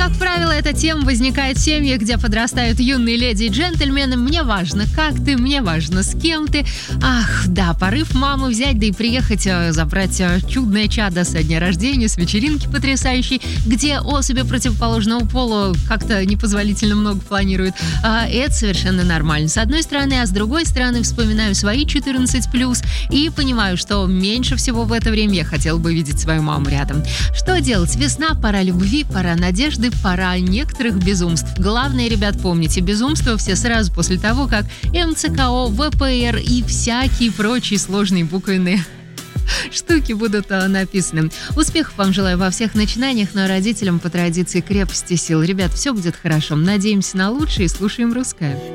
Как правило, эта тема возникает в семьях, где подрастают юные леди и джентльмены. Мне важно, как ты, мне важно, с кем ты. Ах, да, порыв мамы взять, да и приехать забрать чудное чадо со дня рождения, с вечеринки потрясающей, где особи противоположного пола как-то непозволительно много планируют. Это совершенно нормально, с одной стороны, а с другой стороны вспоминаю свои 14+, и понимаю, что меньше всего в это время я хотела бы видеть свою маму рядом. Что делать? Весна, пора любви, пора надежды, пора некоторых безумств. Главное, ребят, помните, безумства все сразу после того, как МЦКО, ВПР и всякие прочие сложные буквенные штуки будут написаны. Успехов вам желаю во всех начинаниях, но родителям по традиции крепости сил. Ребят, все будет хорошо. Надеемся на лучшее и слушаем русское.